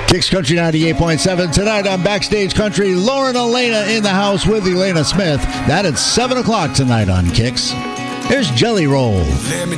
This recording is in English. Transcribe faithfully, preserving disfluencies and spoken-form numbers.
Kicks Country ninety-eight point seven. Tonight on Backstage Country, Lauren Elena in the house with Elena Smith. That at seven o'clock tonight on Kicks. Here's Jelly Roll.